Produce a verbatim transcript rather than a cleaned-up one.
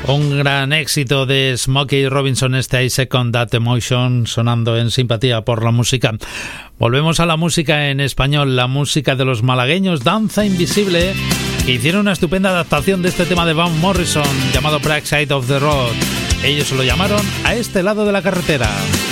Un gran éxito de Smokey Robinson, este I Second That Emotion, sonando en Simpatía por la Música. Volvemos a la música en español, la música de los malagueños Danza Invisible, que hicieron una estupenda adaptación de este tema de Van Morrison llamado Black Side of the Road. Ellos lo llamaron A este lado de la carretera.